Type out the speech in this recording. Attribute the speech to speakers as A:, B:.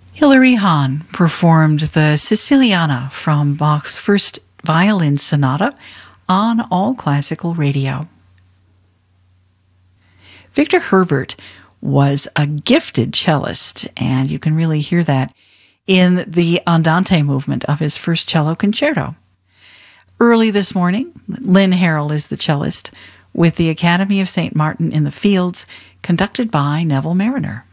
A: Hilary Hahn performed the Siciliana from Bach's First Violin Sonata on All Classical Radio. Victor Herbert was a gifted cellist, and you can really hear that in the Andante movement of his first cello concerto. Early this morning, Lynn Harrell is the cellist with the Academy of St. Martin in the Fields, conducted by Neville Mariner.